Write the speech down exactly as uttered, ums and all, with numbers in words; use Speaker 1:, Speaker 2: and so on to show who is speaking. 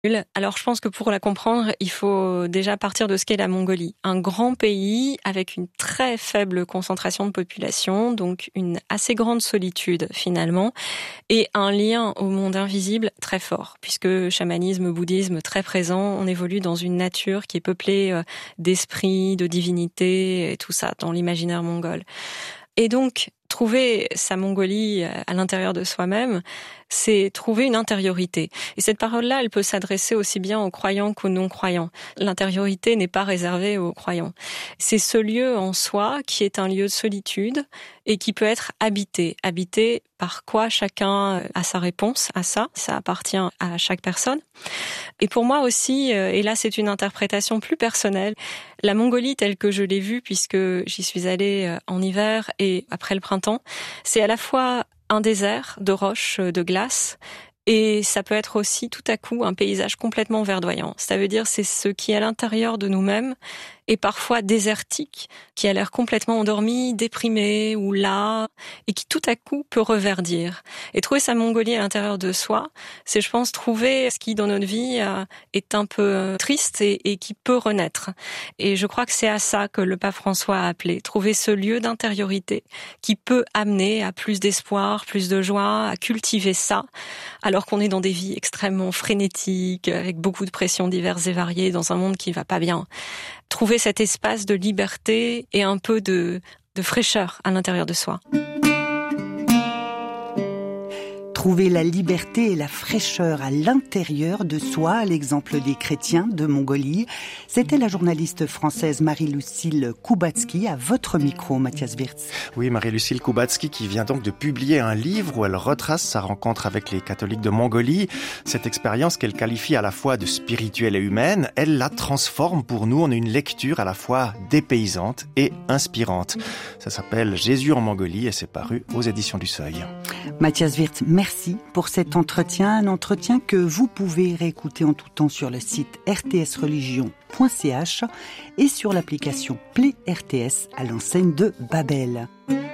Speaker 1: Alors je pense que pour la comprendre, il faut déjà partir de ce qu'est la Mongolie. Un grand pays avec une très faible concentration de population, donc une assez grande solitude finalement, et un lien au monde invisible très fort, puisque chamanisme, bouddhisme très présent, on évolue dans une nature qui est peuplée d'esprits, de divinités, et tout ça dans l'imaginaire mongol. Et donc, trouver sa Mongolie à l'intérieur de soi-même, c'est trouver une intériorité. Et cette parole-là, elle peut s'adresser aussi bien aux croyants qu'aux non-croyants. L'intériorité n'est pas réservée aux croyants. C'est ce lieu en soi qui est un lieu de solitude et qui peut être habité. Habité par quoi chacun a sa réponse à ça. Ça appartient à chaque personne. Et pour moi aussi, et là c'est une interprétation plus personnelle, la Mongolie telle que je l'ai vue, puisque j'y suis allée en hiver et après le printemps, c'est à la fois un désert de roches, de glace, et ça peut être aussi tout à coup un paysage complètement verdoyant. Ça veut dire c'est ce qui est à l'intérieur de nous-mêmes et parfois désertique, qui a l'air complètement endormi, déprimé ou là, et qui tout à coup peut reverdir. Et trouver sa Mongolie à l'intérieur de soi, c'est je pense trouver ce qui dans notre vie est un peu triste et, et qui peut renaître. Et je crois que c'est à ça que le pape François a appelé, trouver ce lieu d'intériorité qui peut amener à plus d'espoir, plus de joie, à cultiver ça, alors qu'on est dans des vies extrêmement frénétiques, avec beaucoup de pressions diverses et variées, dans un monde qui va pas bien. Trouver cet espace de liberté et un peu de, de fraîcheur à l'intérieur de soi.
Speaker 2: Trouver la liberté et la fraîcheur à l'intérieur de soi, à l'exemple des chrétiens de Mongolie. C'était la journaliste française Marie-Lucille Koubatsky à votre micro, Mathias Wirtz.
Speaker 3: Oui, Marie-Lucille Koubatsky qui vient donc de publier un livre où elle retrace sa rencontre avec les catholiques de Mongolie. Cette expérience qu'elle qualifie à la fois de spirituelle et humaine, elle la transforme pour nous en une lecture à la fois dépaysante et inspirante. Ça s'appelle Jésus en Mongolie et c'est paru aux éditions du Seuil.
Speaker 2: Mathias Wirtz, merci. Merci pour cet entretien, un entretien que vous pouvez réécouter en tout temps sur le site r t s religion point c h et sur l'application Play R T S à l'enseigne de Babel.